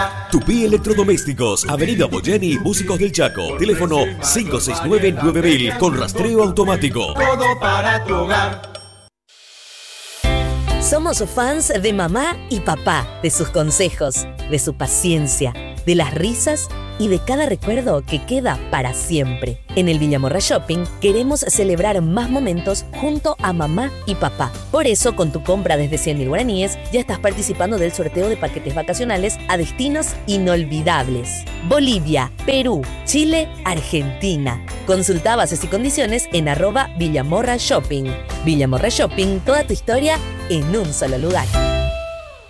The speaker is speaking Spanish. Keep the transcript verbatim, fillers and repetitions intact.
Tupí Electrodomésticos, Avenida Boyeni, Músicos del Chaco. Teléfono cinco seis nueve nueve mil con rastreo automático. Todo para tu hogar. Somos fans de mamá y papá, de sus consejos, de su paciencia, de las risas y de cada recuerdo que queda para siempre. En el Villamorra Shopping queremos celebrar más momentos junto a mamá y papá. Por eso, con tu compra desde cien mil guaraníes, ya estás participando del sorteo de paquetes vacacionales a destinos inolvidables. Bolivia, Perú, Chile, Argentina. Consulta bases y condiciones en arroba Villamorra Shopping. Villamorra Shopping, toda tu historia en un solo lugar.